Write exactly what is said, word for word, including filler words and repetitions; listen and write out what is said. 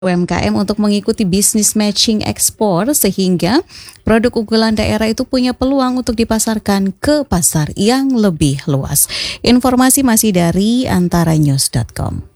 U M K M untuk mengikuti bisnis matching ekspor sehingga produk unggulan daerah itu punya peluang untuk dipasarkan ke pasar yang lebih luas. Informasi masih dari antara news dot com.